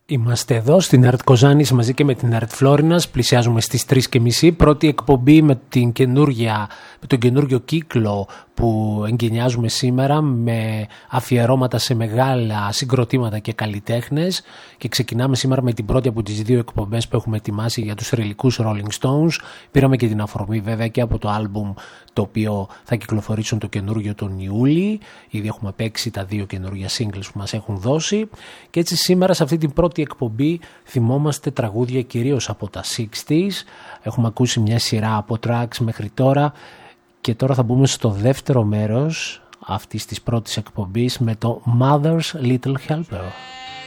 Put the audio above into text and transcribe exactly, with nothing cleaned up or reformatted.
Είμαστε εδώ στην ΕΡΤ Κοζάνης μαζί και με την ΕΡΤ Φλόρινας. Πλησιάζουμε στις τρεις και μισή. Πρώτη εκπομπή με, την καινούργια, με τον καινούργιο κύκλο που εγκαινιάζουμε σήμερα, με αφιερώματα σε μεγάλα συγκροτήματα και καλλιτέχνες. Και ξεκινάμε σήμερα με την πρώτη από τις δύο εκπομπές που έχουμε ετοιμάσει για τους θρυλικούς Rolling Stones. Πήραμε και την αφορμή βέβαια και από το άλμπουμ το οποίο θα κυκλοφορήσουν το καινούργιο τον Ιούλη. Ήδη έχουμε παίξει τα δύο καινούργια singles που μας έχουν δώσει. Και έτσι σήμερα σε αυτή την πρώτη εκπομπή θυμόμαστε τραγούδια κυρίως από τα εξήντα. Έχουμε ακούσει μια σειρά από tracks μέχρι τώρα. Και τώρα θα μπούμε στο δεύτερο μέρος αυτής της πρώτης εκπομπής με το Mother's Little Helper.